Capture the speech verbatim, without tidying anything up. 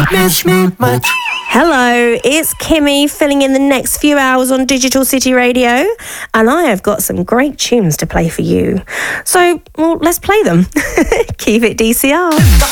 miss me much. Hello, it's Kimmy filling in the next few hours on Digital City Radio, and I have got some great tunes to play for you. So, well, let's play them. Keep it D C R.